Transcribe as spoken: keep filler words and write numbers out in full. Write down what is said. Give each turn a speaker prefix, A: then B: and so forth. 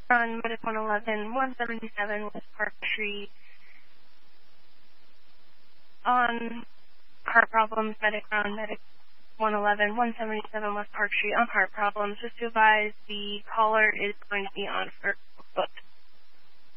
A: on Medic one eleven, one seventy-seven West Park Street. On heart problems, Medic on Medic one eleven, one seventy-seven West Park Street on heart problems. Just to advise, the caller is going to be on for